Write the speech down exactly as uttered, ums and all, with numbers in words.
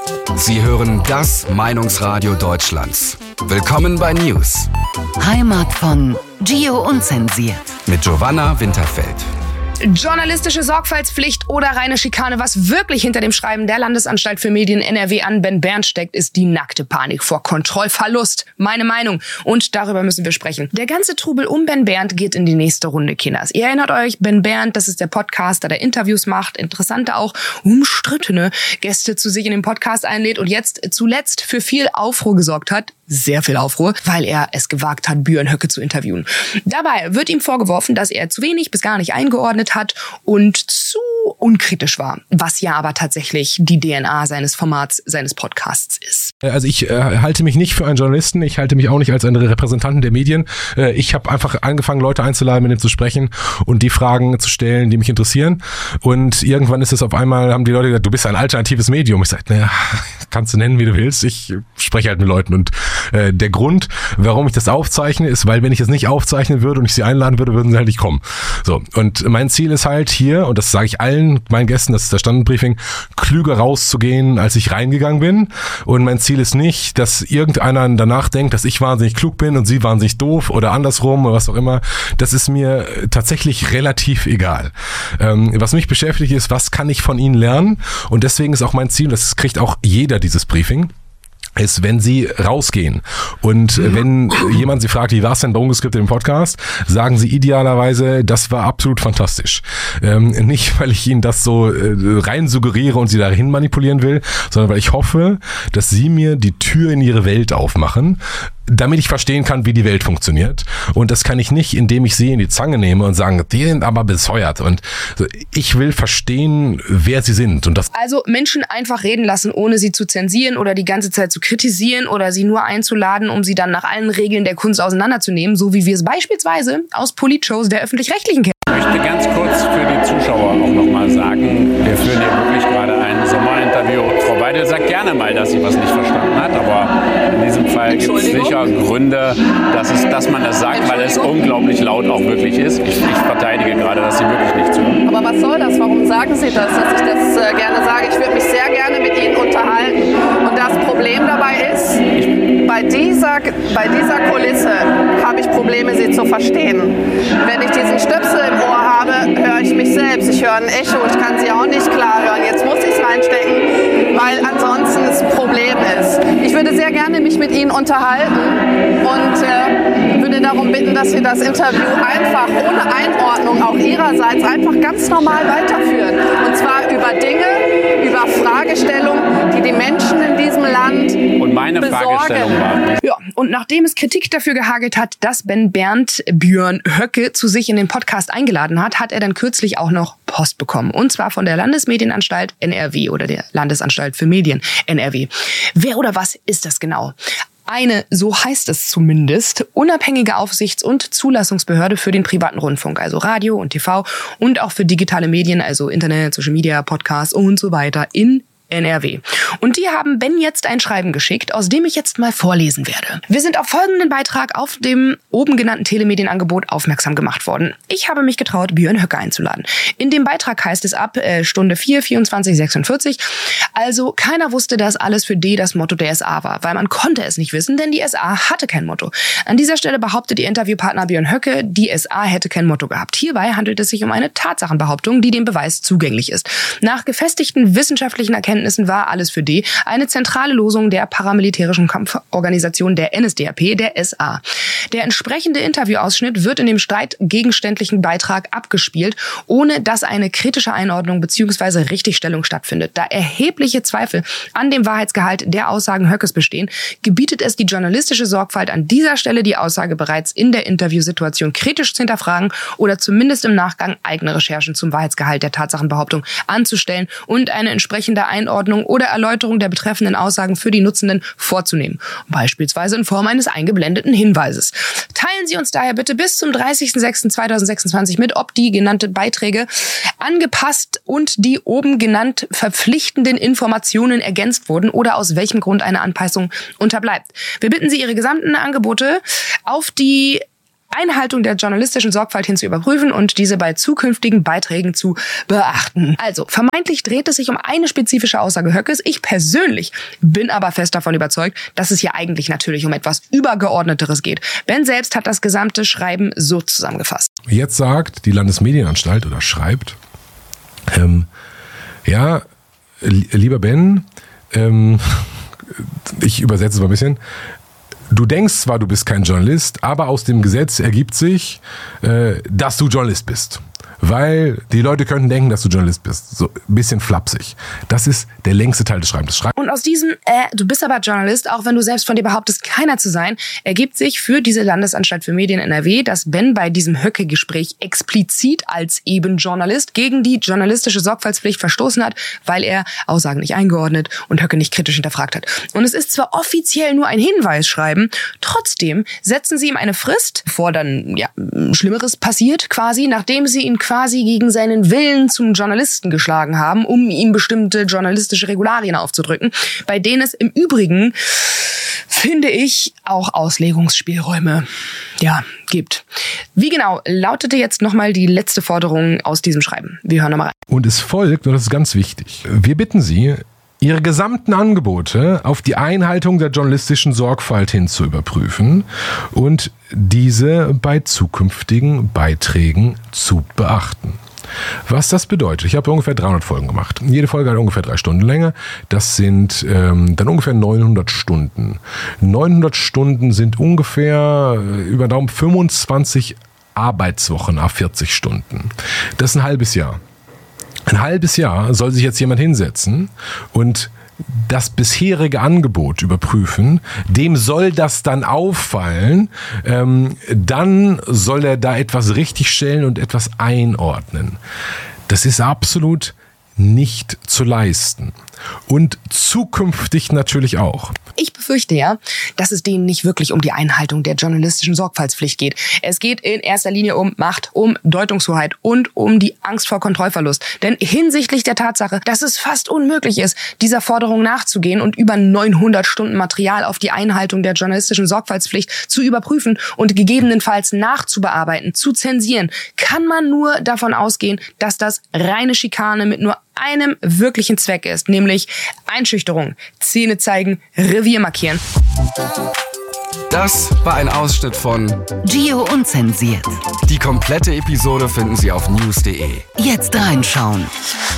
Sie hören das Meinungsradio Deutschlands. Willkommen bei News. Heimat von Gio Unzensiert. Mit Giovanna Winterfeld. Journalistische Sorgfaltspflicht oder reine Schikane. Was wirklich hinter dem Schreiben der Landesanstalt für Medien N R W an Ben Berndt steckt, ist die nackte Panik vor Kontrollverlust. Meine Meinung. Und darüber müssen wir sprechen. Der ganze Trubel um Ben Berndt geht in die nächste Runde, Kinders. Ihr erinnert euch, Ben Berndt, das ist der Podcaster, der Interviews macht, interessante, auch umstrittene Gäste zu sich in den Podcast einlädt und jetzt zuletzt für viel Aufruhr gesorgt hat. Sehr viel Aufruhr, weil er es gewagt hat, Björn Höcke zu interviewen. Dabei wird ihm vorgeworfen, dass er zu wenig bis gar nicht eingeordnet hat und zu unkritisch war, was ja aber tatsächlich die D N A seines Formats, seines Podcasts ist. Also ich äh, halte mich nicht für einen Journalisten, ich halte mich auch nicht als einen Repräsentanten der Medien. Äh, ich habe einfach angefangen, Leute einzuladen, mit denen zu sprechen und die Fragen zu stellen, die mich interessieren. Und irgendwann ist es auf einmal, haben die Leute gesagt, du bist ein alternatives Medium. Ich sage, naja, kannst du nennen, wie du willst. Ich spreche halt mit Leuten und äh, der Grund, warum ich das aufzeichne, ist, weil wenn ich es nicht aufzeichnen würde und ich sie einladen würde, würden sie halt nicht kommen. So, und mein Ziel ist halt hier, und das sage ich allen meinen Gästen, das ist das Standardbriefing, klüger rauszugehen, als ich reingegangen bin. Und mein Ziel ist nicht, dass irgendeiner danach denkt, dass ich wahnsinnig klug bin und sie wahnsinnig doof oder andersrum oder was auch immer. Das ist mir tatsächlich relativ egal. Ähm, was mich beschäftigt ist, was kann ich von ihnen lernen? Und deswegen ist auch mein Ziel, das kriegt auch jeder dieses Briefing, ist, wenn sie rausgehen und wenn jemand sie fragt, wie war es denn bei Ungeskriptet im Podcast, sagen sie idealerweise, das war absolut fantastisch. Ähm, nicht, weil ich ihnen das so äh, rein suggeriere und sie dahin manipulieren will, sondern weil ich hoffe, dass sie mir die Tür in ihre Welt aufmachen, damit ich verstehen kann, wie die Welt funktioniert. Und das kann ich nicht, indem ich sie in die Zange nehme und sage, die sind aber bescheuert. Und ich will verstehen, wer sie sind. Und das also Menschen einfach reden lassen, ohne sie zu zensieren oder die ganze Zeit zu kritisieren oder sie nur einzuladen, um sie dann nach allen Regeln der Kunst auseinanderzunehmen, so wie wir es beispielsweise aus Politshows der Öffentlich-Rechtlichen kennen. Ich möchte ganz kurz für die Zuschauer auch nochmal sagen, wir führen hier wirklich gerade ein Sommerinterview. Frau Weidel sagt gerne mal, dass sie was nicht verstanden hat, aber in diesem Fall gibt es sicher Gründe, dass, es, dass man das sagt, weil es unglaublich laut auch wirklich ist. Ich, ich verteidige gerade, dass sie wirklich nicht zuhören. Aber was soll das? Warum sagen Sie das, dass ich das äh, gerne sage? Ich würde mich sehr gerne mit Ihnen unterhalten. Und das Problem dabei ist, bei dieser, bei dieser Kulisse habe ich Probleme, sie zu verstehen. Wenn ich diesen Stöpsel im Ohr habe, höre ich mich selbst. Ich höre ein Echo, ich kann sie auch nicht klar hören. Jetzt muss ich es reinstecken, weil ansonsten es ein Problem ist. Ich würde sehr gerne mich mit Ihnen unterhalten und äh, würde darum bitten, dass wir das Interview einfach ohne Einordnung auch Ihrerseits einfach ganz normal weiterführen. Und zwar über Dinge, über Fragestellungen, die die Menschen in diesem Land und meine besorgen. Fragestellung war. Ja, und nachdem es Kritik dafür gehagelt hat, dass Ben Berndt Björn Höcke zu sich in den Podcast eingeladen hat, hat er dann kürzlich auch noch Post bekommen. Und zwar von der Landesmedienanstalt N R W oder der Landesanstalt für Medien N R W. Wer oder was ist das genau? Eine, so heißt es zumindest, unabhängige Aufsichts- und Zulassungsbehörde für den privaten Rundfunk, also Radio und T V und auch für digitale Medien, also Internet, Social Media, Podcasts und so weiter in N R W. Und die haben Ben jetzt ein Schreiben geschickt, aus dem ich jetzt mal vorlesen werde. Wir sind auf folgenden Beitrag auf dem oben genannten Telemedienangebot aufmerksam gemacht worden. Ich habe mich getraut, Björn Höcke einzuladen. In dem Beitrag heißt es ab äh, Stunde vier, vierundzwanzig, sechsundvierzig. Also keiner wusste, dass alles für D das Motto der S A war, weil man konnte es nicht wissen, denn die S A hatte kein Motto. An dieser Stelle behauptet ihr Interviewpartner Björn Höcke, die S A hätte kein Motto gehabt. Hierbei handelt es sich um eine Tatsachenbehauptung, die dem Beweis zugänglich ist. Nach gefestigten wissenschaftlichen Erkenntnissen war alles für D eine zentrale Losung der paramilitärischen Kampforganisation der N S D A P, der S A. Der entsprechende Interviewausschnitt wird in dem streitgegenständlichen Beitrag abgespielt, ohne dass eine kritische Einordnung bzw. Richtigstellung stattfindet. Da erhebliche Zweifel an dem Wahrheitsgehalt der Aussagen Höckes bestehen, gebietet es die journalistische Sorgfalt an dieser Stelle, die Aussage bereits in der Interviewsituation kritisch zu hinterfragen oder zumindest im Nachgang eigene Recherchen zum Wahrheitsgehalt der Tatsachenbehauptung anzustellen und eine entsprechende Einordnung oder Erläuterung der betreffenden Aussagen für die Nutzenden vorzunehmen, beispielsweise in Form eines eingeblendeten Hinweises. Teilen Sie uns daher bitte bis zum dreißigsten sechsten zweitausendsechsundzwanzig mit, ob die genannten Beiträge angepasst und die oben genannt verpflichtenden Informationen ergänzt wurden oder aus welchem Grund eine Anpassung unterbleibt. Wir bitten Sie, Ihre gesamten Angebote auf die Einhaltung der journalistischen Sorgfalt hin zu überprüfen und diese bei zukünftigen Beiträgen zu beachten. Also, vermeintlich dreht es sich um eine spezifische Aussage Höckes. Ich persönlich bin aber fest davon überzeugt, dass es hier eigentlich natürlich um etwas Übergeordneteres geht. Ben selbst hat das gesamte Schreiben so zusammengefasst. Jetzt sagt die Landesmedienanstalt oder schreibt, ähm, ja, lieber Ben, ähm, ich übersetze es mal ein bisschen, du denkst zwar, du bist kein Journalist, aber aus dem Gesetz ergibt sich, äh, dass du Journalist bist. Weil die Leute könnten denken, dass du Journalist bist. So ein bisschen flapsig. Das ist der längste Teil des Schreibens. Und aus diesem, äh, du bist aber Journalist, auch wenn du selbst von dir behauptest, keiner zu sein, ergibt sich für diese Landesanstalt für Medien N R W, dass Ben bei diesem Höcke-Gespräch explizit als eben Journalist gegen die journalistische Sorgfaltspflicht verstoßen hat, weil er Aussagen nicht eingeordnet und Höcke nicht kritisch hinterfragt hat. Und es ist zwar offiziell nur ein Hinweisschreiben, trotzdem setzen sie ihm eine Frist, bevor dann ja Schlimmeres passiert quasi, nachdem sie ihn quasi gegen seinen Willen zum Journalisten geschlagen haben, um ihm bestimmte journalistische Regularien aufzudrücken, bei denen es im Übrigen, finde ich, auch Auslegungsspielräume ja, gibt. Wie genau lautete jetzt nochmal die letzte Forderung aus diesem Schreiben? Wir hören nochmal rein. Und es folgt, und das ist ganz wichtig, wir bitten Sie, Ihre gesamten Angebote auf die Einhaltung der journalistischen Sorgfalt hin zu überprüfen und diese bei zukünftigen Beiträgen zu beachten. Was das bedeutet, ich habe ungefähr dreihundert Folgen gemacht. Jede Folge hat ungefähr drei Stunden Länge. Das sind ähm, dann ungefähr neunhundert Stunden. neunhundert Stunden sind ungefähr äh, über Daumen fünfundzwanzig Arbeitswochen à vierzig Stunden. Das ist ein halbes Jahr. Ein halbes Jahr soll sich jetzt jemand hinsetzen und das bisherige Angebot überprüfen. Dem soll das dann auffallen. Ähm, dann soll er da etwas richtigstellen und etwas einordnen. Das ist absolut nicht zu leisten. Und zukünftig natürlich auch. Ich befürchte ja, dass es denen nicht wirklich um die Einhaltung der journalistischen Sorgfaltspflicht geht. Es geht in erster Linie um Macht, um Deutungshoheit und um die Angst vor Kontrollverlust. Denn hinsichtlich der Tatsache, dass es fast unmöglich ist, dieser Forderung nachzugehen und über neunhundert Stunden Material auf die Einhaltung der journalistischen Sorgfaltspflicht zu überprüfen und gegebenenfalls nachzubearbeiten, zu zensieren, kann man nur davon ausgehen, dass das reine Schikane mit nur einem wirklichen Zweck ist, nämlich Einschüchterung, Zähne zeigen, Revier markieren. Das war ein Ausschnitt von Gio Unzensiert. Die komplette Episode finden Sie auf news punkt de. Jetzt reinschauen.